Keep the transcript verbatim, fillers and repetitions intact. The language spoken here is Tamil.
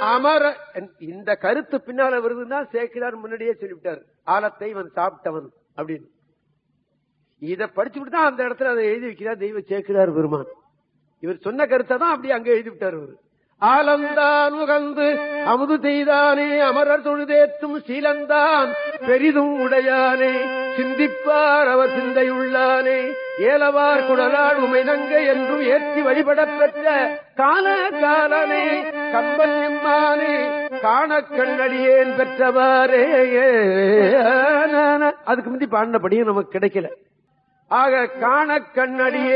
அமர இந்த கருத்து பின்னால வருதுன்னா சேக்கிரார் முன்னாடியே சொல்லிவிட்டார். ஆலத்தை இவன் சாப்பிட்டவன் அப்படின்னு. இதை படிச்சுட்டு தான் அந்த இடத்துல அதை எழுதி வைக்கிறார் தெய்வ சேக்கிரார் பெருமான். இவர் சொன்ன கருத்தை தான் அப்படி அங்க எழுதி விட்டார். அவர் ஆலந்தான் உகந்து அமுது செய்தானே அமரர் தொழுதேற்றும் சீலந்தான் பெரிதும் உடையானே சிந்திப்பார் அவர் சிந்தையுள்ளானே ஏலவார் குடலால் உமைநங்க என்றும் ஏற்றி வழிபடப் பெற்ற கால காலனே கம்பன் எம்மானே காண கண்ணடியேன் பெற்றவாரே. அதுக்கு முந்தி பாடினபடியும் நமக்கு கிடைக்கல. ஆக காண கண்ணடியே